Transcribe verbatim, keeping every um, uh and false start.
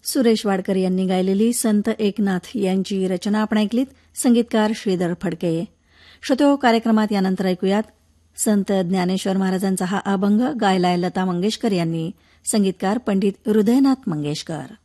सुरेश वाडकर यांनी गायलेली संत एकनाथ यांची रचना आपण ऐकलीत. संगीतकार श्रीधर फडके. श्रोतो, कार्यक्रमात यानंतर ऐकूयात संत ज्ञानेश्वर महाराजांचा हा अभंग गायलाय लता मंगेशकर यांनी. संगीतकार पंडित हृदयनाथ मंगेशकर.